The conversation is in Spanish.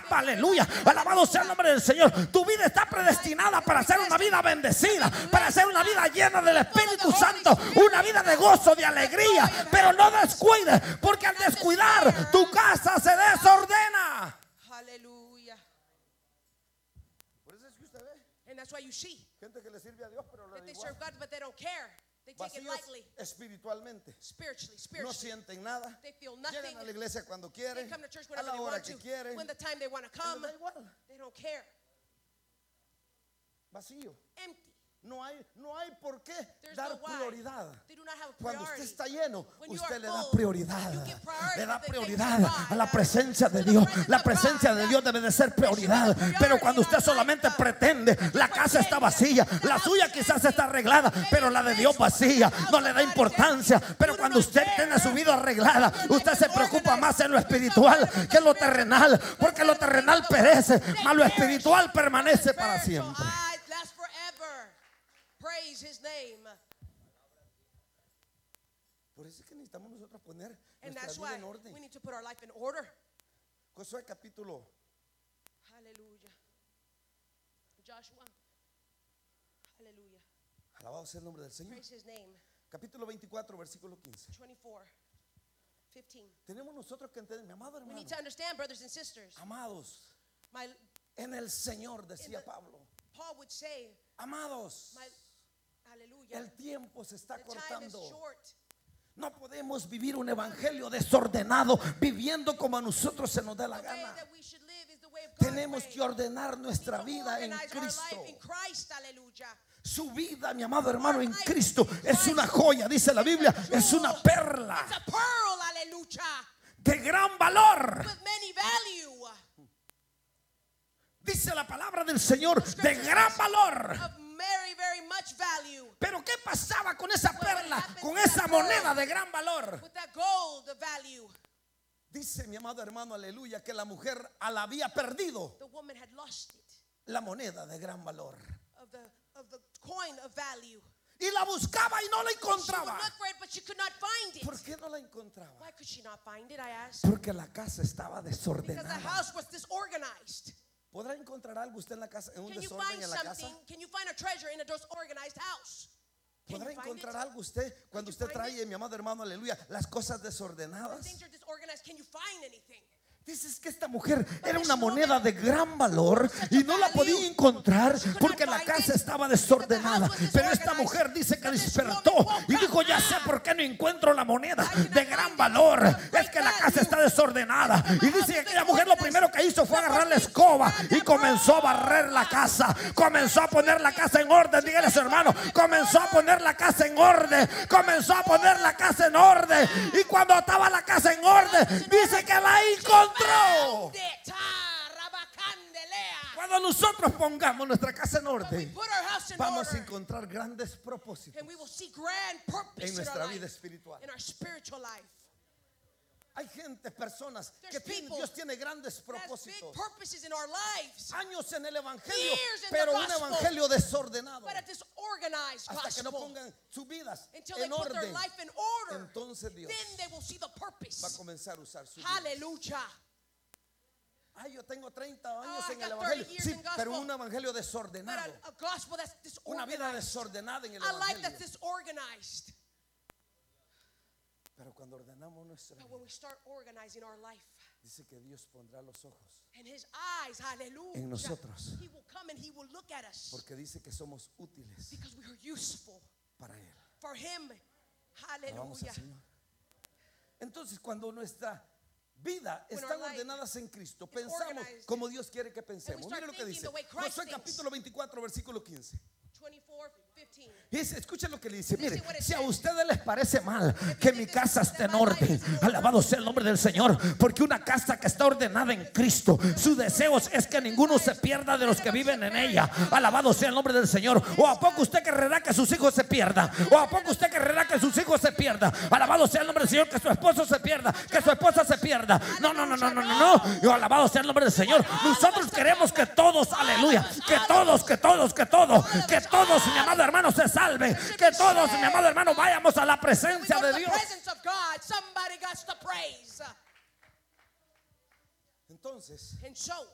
etapa, aleluya. Alabado sea el nombre del Señor. Tu vida está predestinada para ser una vida bendecida, para ser una vida llena del Espíritu Santo, una vida de gozo, de alegría. Pero no descuides, porque al descuidar tu casa se desordena. Aleluya. Por eso es que usted ve And that's why you see gente que le sirve a Dios, pero le that da they igual. serve God, but they don't care. They take it Vacíos lightly. espiritualmente. Spiritually. No sienten nada. They feel nothing. Llegan a la iglesia cuando They quieren, come to church a whenever la they hora want que to. quieren. When the time they want to Les come, da igual. they don't care. Vacío. Empty. No hay por qué There's dar no why. prioridad. They do not have a Cuando priority. usted está lleno, When you usted are le da full, prioridad. you give priority Le da to the things prioridad of God. a la presencia de To the Dios. presence La of presencia God. de Dios debe de ser There should be prioridad. a priority Pero cuando in usted our solamente life. pretende, la casa está vacía, la suya quizás está arreglada, pero la de Dios vacía, no le da importancia. Pero cuando usted tiene su vida arreglada, usted se preocupa más en lo espiritual que en lo terrenal, porque lo terrenal perece, mas lo espiritual permanece para siempre. Lasts forever. Praise His name. Por eso es que necesitamos nosotros poner And nuestra that's vida why en orden. we need to put our life in order. Josué capítulo Hallelujah. Joshua. Hallelujah. alabado sea el nombre del Señor. Praise His name. Capítulo 24, versículo 15. 24, 15. Tenemos nosotros que entender, mi amado We hermano, need to understand, brothers and sisters. amados, My en el Señor, decía Pablo, Paul would say, amados, hallelujah. el tiempo se está The time is cortando. short. No podemos vivir un evangelio desordenado, viviendo como a nosotros se nos dé la The way gana. that we should live is the way of God. Tenemos que ordenar nuestra vida en Organize our Cristo. life in Christ. Hallelujah. Su vida, mi amado hermano, en Cristo es una joya, dice la Biblia, es una perla It's a pearl, hallelujah, de gran valor. with many value. Dice la palabra del Señor, de gran valor. Of very, very much value. Pero ¿qué pasaba con esa perla, con esa moneda de gran valor? With that gold, the value. Dice mi amado hermano, aleluya, que la mujer la había perdido, The woman had lost it. la moneda de gran valor. Of the coin of value. Y la buscaba y no la She would encontraba. look for it, but she could not find it. ¿Por qué no la encontraba? Why could she not find it, I asked? Porque la casa estaba Because the desordenada. house was disorganized. ¿Podrá encontrar algo usted en la casa, en un Can you desorden find en la casa? something? Can you find a treasure in a disorganized house? Can ¿Podrá you find encontrar it? algo usted cuando Can you usted find trae, mi amado hermano, aleluya, las cosas When desordenadas? things are disorganized, can you find anything? Dices que esta mujer era una moneda de gran valor y no la podía encontrar porque la casa estaba desordenada. Pero esta mujer dice que despertó y dijo, ya sé por qué no encuentro la moneda de gran valor. Es que la casa está desordenada. Y dice que aquella mujer lo primero que hizo fue agarrar la escoba y comenzó a barrer la casa. Comenzó a poner la casa en orden. Dígale a su hermano, comenzó a poner la casa en orden. Comenzó a poner la casa en orden. Y cuando estaba la casa en orden, dice que la encontró. Cuando nosotros pongamos nuestra casa en orden, Put our house in vamos a order, encontrar grandes propósitos and we will see grand purpose en in nuestra our vida life, espiritual. in our spiritual life. Hay gente, personas que There's people Dios tiene grandes There's big propósitos. purposes in our lives, Años en el evangelio, Years in the pero un gospel. evangelio desordenado. but a disorganized Hasta que no gospel. pongan sus vidas Until they en put their orden, life in order, entonces Dios then they will see the va a purpose. comenzar a usar su vida. Hallelujah. Ay, yo tengo 30 años Oh, en I've el got evangelio. 30 years Sí, in gospel. pero un evangelio But desordenado. a gospel that's Una vida disorganized, desordenada en el a life that's evangelio. disorganized. Pero cuando ordenamos nuestra But vida, when we start organizing our life, dice que Dios pondrá los ojos and His eyes, hallelujah, en nosotros, He will come and He will look at us porque dice que somos útiles because we are useful para Él. for Him. Alabamos al Hallelujah. Señor. Entonces, cuando nuestra vida When están our life ordenadas en Cristo, is pensamos organized, como Dios quiere que and we pensemos. start Mire lo que thinking dice the way Christ Josué thinks. capítulo 24, versículo 15. 24:15. Dice, escuchen lo que le dice. Mire, Listen what it si a says. ustedes les parece mal que mi casa esté en orden, alabado sea el nombre del Señor, porque una casa que está ordenada en Cristo, su deseo es que ninguno se pierda de los que viven en ella. Alabado sea el nombre del Señor. ¿O a poco usted querrá que sus hijos se pierdan? ¿O a poco usted querrá que sus hijos se pierdan? Alabado sea el nombre del Señor, que su esposo se pierda, que su esposa se pierda. No. Yo alabado sea el nombre del Señor. Nosotros queremos que todos, aleluya, que todos, mi amado hermano, se salven. Que todos, mi amado hermano, vayamos a la presencia We go de to the Dios. presence of God. Somebody got to praise. Entonces, And so,